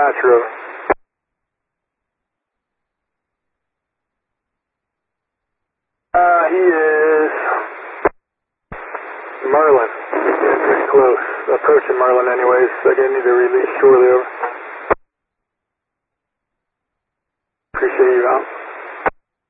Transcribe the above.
dispatcher of. He is Merlin. Getting pretty close. Approaching Merlin anyways. I need to release shortly